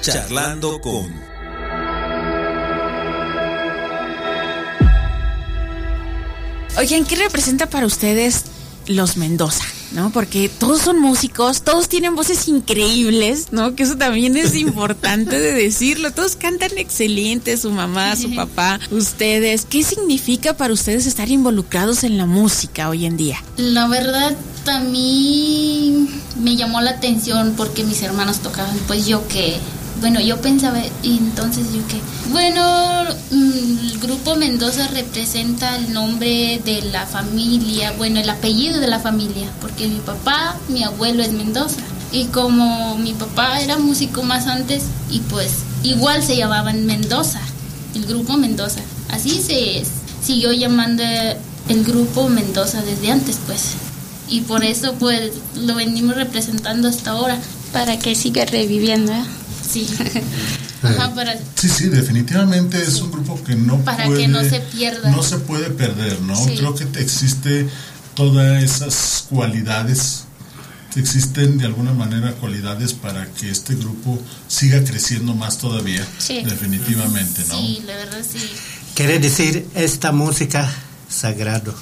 Charlando con. Oigan, ¿qué representa para ustedes los Mendoza? ¿No? Porque todos son músicos, todos tienen voces increíbles, ¿no? Que eso también es importante de decirlo. Todos cantan excelente, su mamá, su papá, ustedes. ¿Qué significa para ustedes estar involucrados en la música hoy en día? La verdad, a mí me llamó la atención porque mis hermanos tocaban, pues yo pensaba, y entonces el grupo Mendoza representa el nombre de la familia, el apellido de la familia, porque mi abuelo es Mendoza, y como mi papá era músico más antes, y pues igual se llamaban Mendoza, el grupo Mendoza, así se siguió llamando el grupo Mendoza desde antes, pues, y por eso pues lo venimos representando hasta ahora. Para que siga reviviendo, ¿eh? Sí. Sí, definitivamente es un grupo que que no se pierda. No se puede perder, ¿no? Sí. Creo que existe todas esas cualidades, existen de alguna manera cualidades para que este grupo siga creciendo más todavía, sí. Definitivamente, ¿no? Sí, la verdad sí. Quiere decir esta música sagrado,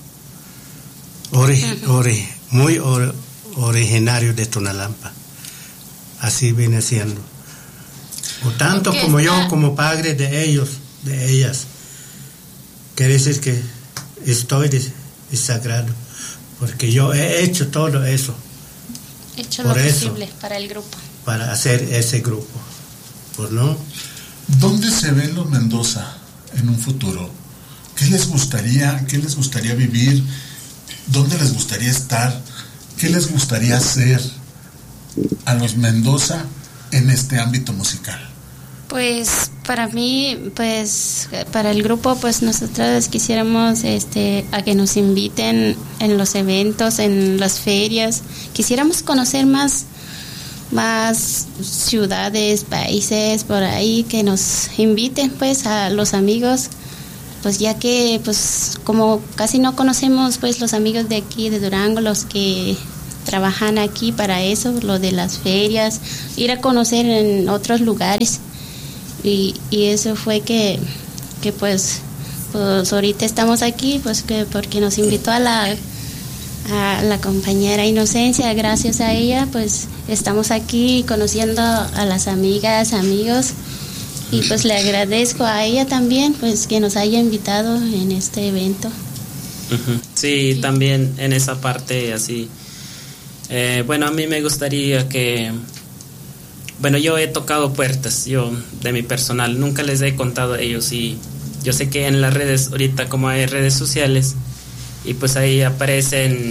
muy originario de Tonalampa, así viene siendo. O tanto como yo, como padre de ellos, de ellas, quiere decir que estoy es sagrado, porque yo he hecho todo eso. He hecho lo posible para el grupo. Para hacer ese grupo, ¿por no? ¿Dónde se ven los Mendoza en un futuro? ¿Qué les gustaría vivir? ¿Dónde les gustaría estar? ¿Qué les gustaría hacer a los Mendoza en este ámbito musical? Pues para mí, pues para el grupo, pues nosotros quisiéramos a que nos inviten en los eventos, en las ferias. Quisiéramos conocer más ciudades, países por ahí, que nos inviten pues a los amigos, pues ya que pues como casi no conocemos pues los amigos de aquí de Durango, los que trabajan aquí para eso, lo de las ferias, ir a conocer en otros lugares, y eso fue que pues ahorita estamos aquí pues que porque nos invitó a la compañera Inocencia. Gracias a ella pues estamos aquí conociendo a las amigas, amigos, y pues le agradezco a ella también pues que nos haya invitado en este evento. Sí, también en esa parte así. A mí me gustaría que... yo he tocado puertas, yo de mi personal, nunca les he contado a ellos, y yo sé que en las redes, ahorita como hay redes sociales, y pues ahí aparecen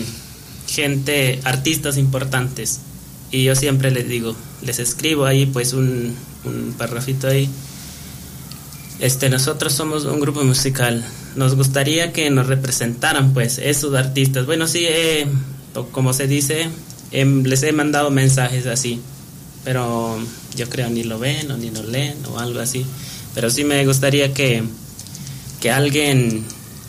artistas importantes, y yo siempre les digo, les escribo ahí pues un parrafito ahí, nosotros somos un grupo musical, nos gustaría que nos representaran pues esos artistas. Como se dice, les he mandado mensajes así, pero yo creo ni lo ven o ni lo leen o algo así, pero sí me gustaría que alguien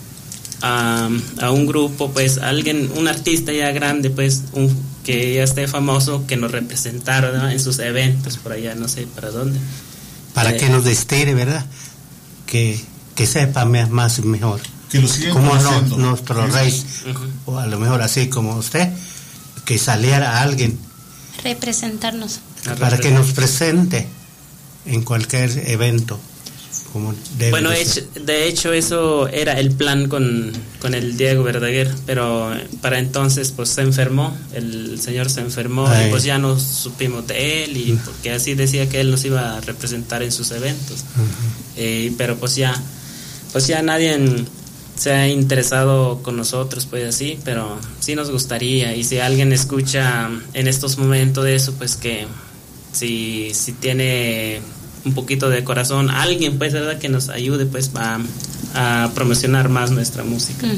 a un grupo, pues un artista ya grande, pues que ya esté famoso, que nos representara, ¿no?, en sus eventos por allá, no sé para dónde, para que nos destire, ¿verdad? Que sepa más mejor, que lo sigan como nuestro rey, o a lo mejor así como usted, que saliera alguien representarnos, para que nos presente en cualquier evento como debe de hecho eso era el plan con el Diego Verdaguer, pero para entonces pues se enfermó, el señor se enfermó. Ay. Y pues ya no supimos de él, y porque así decía que él nos iba a representar en sus eventos. Pero pues ya nadie se ha interesado con nosotros, pues así, pero sí nos gustaría, y si alguien escucha en estos momentos de eso, pues que si tiene un poquito de corazón, alguien pues, ¿verdad?, que nos ayude pues a promocionar más nuestra música.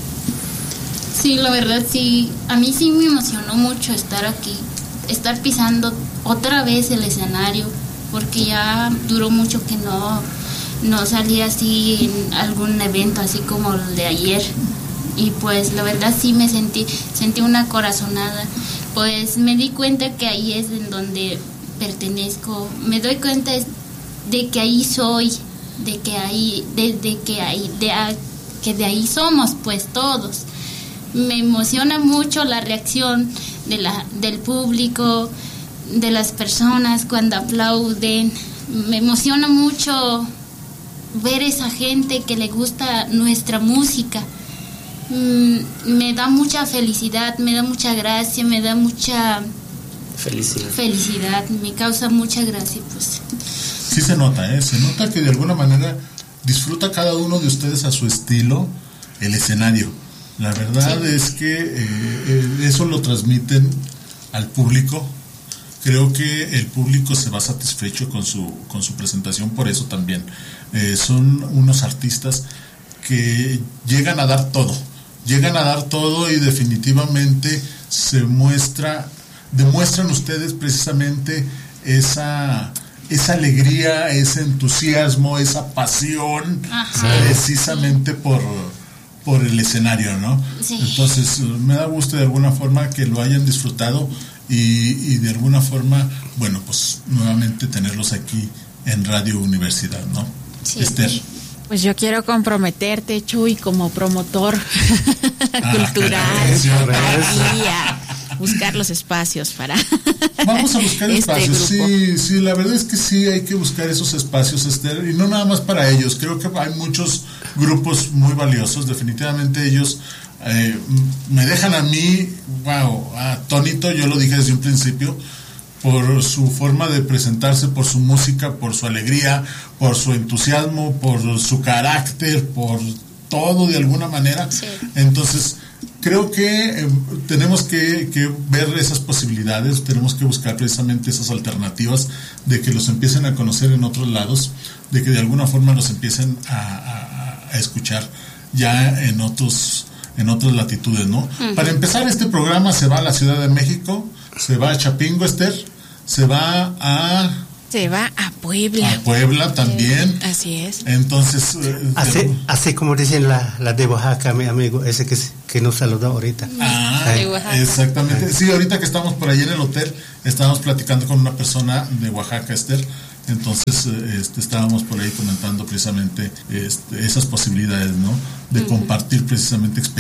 Sí, la verdad sí, a mí sí me emocionó mucho estar aquí, estar pisando otra vez el escenario, porque ya duró mucho que no salía así en algún evento así como el de ayer, y pues la verdad sí me sentí una corazonada, pues me di cuenta que ahí es en donde pertenezco, me doy cuenta de que ahí soy, que de ahí somos pues todos. Me emociona mucho la reacción del público, de las personas cuando aplauden. Me emociona mucho ver esa gente que le gusta nuestra música. Me da mucha felicidad, me da mucha gracia, me da mucha felicidad, me causa mucha gracia, pues. Sí se nota que de alguna manera disfruta cada uno de ustedes a su estilo el escenario. La verdad es que eso lo transmiten al público. Creo que el público se va satisfecho con su presentación, por eso también. Son unos artistas que llegan a dar todo y definitivamente demuestran ustedes precisamente esa alegría, ese entusiasmo, esa pasión, precisamente por el escenario, ¿no? Sí. Entonces me da gusto de alguna forma que lo hayan disfrutado y de alguna forma, bueno, pues nuevamente tenerlos aquí en Radio Universidad, ¿no? Sí. Esther. Pues yo quiero comprometerte, Chuy, como promotor cultural, aquí a buscar los espacios para vamos a buscar espacios, sí, la verdad es que sí hay que buscar esos espacios, Esther, y no nada más para ellos. Creo que hay muchos grupos muy valiosos, definitivamente ellos me dejan a mí, atónito, yo lo dije desde un principio, por su forma de presentarse, por su música, por su alegría, por su entusiasmo, por su carácter, por todo de alguna manera. Sí. Entonces, creo que tenemos que ver esas posibilidades, tenemos que buscar precisamente esas alternativas de que los empiecen a conocer en otros lados, de que de alguna forma los empiecen a escuchar ya en otras latitudes, ¿no? Uh-huh. Para empezar, este programa se va a la Ciudad de México, se va a Chapingo, Esther, se va a Puebla. A Puebla también. Así es. Entonces, así como dicen la de Oaxaca, mi amigo, ese que nos saludó ahorita. De Oaxaca. Exactamente. Sí, ahorita que estamos por ahí en el hotel, estábamos platicando con una persona de Oaxaca, Esther. Entonces, estábamos por ahí comentando precisamente esas posibilidades, ¿no? De compartir precisamente experiencias